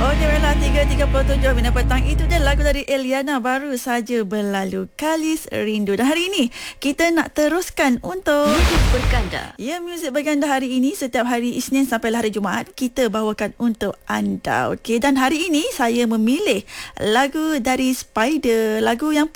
Okey, baiklah 3.37 minit petang. Itu dia lagu dari Eliana baru saja berlalu, Kalis Rindu. Dan hari ini kita nak teruskan untuk Muzik Berganda. Ya, muzik berganda hari ini setiap hari Isnin sampai hari Jumaat kita bawakan untuk anda. Okey, dan hari ini saya memilih lagu dari Spider, lagu yang